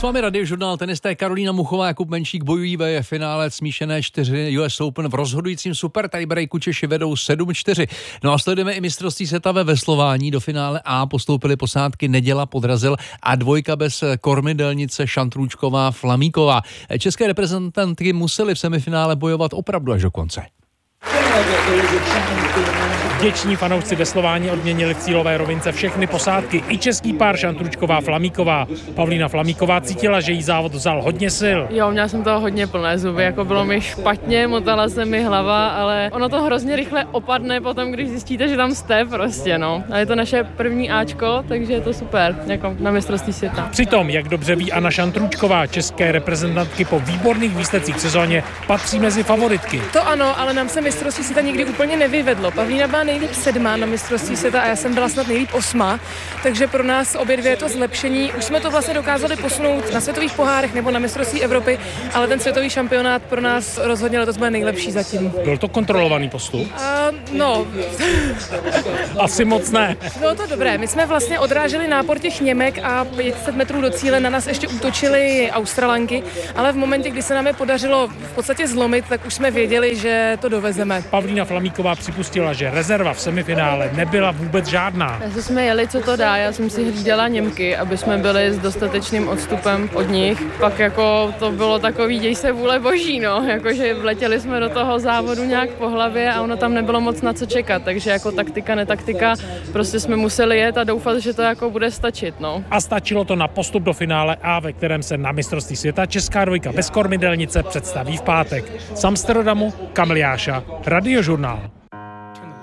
vámi Radiožurnál. Tenisté Karolína Muchová a Jakub Menšík bojují ve finále smíšené 4 US Open v rozhodujícím super tiebreaku. Češi vedou 7-4. No a sledujeme i mistrovství světa ve veslování. Do finále A postoupily posádky Neděla, Podrazil a dvojka bez kormidelnice Šantrůčková, Flamíková. České reprezentantky musely v semifinále bojovat opravdu až do konce. Vděční fanoušci veslování odměnili v cílové rovince všechny posádky, i český pár Šantrůčková, Flamíková. Pavlína Flamíková cítila, že jí závod vzal hodně sil. Jo, měla jsem toho hodně plné zuby, jako bylo mi špatně, motala se mi hlava, ale ono to hrozně rychle opadne potom, když zjistíte, že tam jste prostě, no. A je to naše první Ačko, takže je to super, jako na mistrovství světa. Přitom, jak dobře ví Anna Šantrůčková, české reprezentantky po výborných výsledcích v sezóně patří mezi favoritky. To ano, ale nám se mistrovství světa nikdy úplně nevyvedlo. Pavlína byla nejlíp 7. na mistrovství světa a já jsem byla snad nejlíp 8. Takže pro nás obě dvě je to zlepšení. Už jsme to vlastně dokázali posunout na světových pohárech nebo na mistrovství Evropy, ale ten světový šampionát pro nás rozhodně letos bude nejlepší zatím. Byl to kontrolovaný postup? No. Asi moc ne. Bylo to dobré. My jsme vlastně odráželi nápor těch Němek a 500 metrů do cíle na nás ještě útočili Australanky, ale v momentě, kdy se nám je podařilo v podstatě zlomit, tak už jsme věděli, že to dovezeme. Pavlína Flamíková připustila, že rezerva v semifinále nebyla vůbec žádná. Takže jsme jeli, co to dá, já jsem si hlídala Němky, aby jsme byli s dostatečným odstupem od nich. Pak jako to bylo takový děj se vůle boží, no, jakože vletěli jsme do toho závodu nějak po hlavě a ono tam nebylo moc na co čekat, takže jako taktika, netaktika, prostě jsme museli jet a doufat, že to jako bude stačit, no. A stačilo to na postup do finále A, ve kterém se na mistrovství světa česká dvojka bez kormidelnice představí v pátek. Z Amsterdamu Kamil Jáša, Radiožurnál.